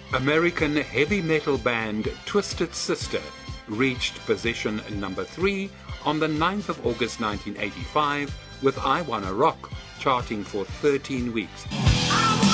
American heavy metal band Twisted Sister reached position number 3 on the 9th of August 1985 with I Wanna Rock charting for 13 weeks.